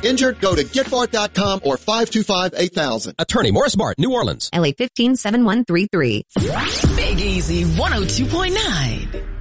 Injured? Go to getbart.com or 525-8000. Attorney Morris Bart, New Orleans. LA 157133. Big Easy 102.9.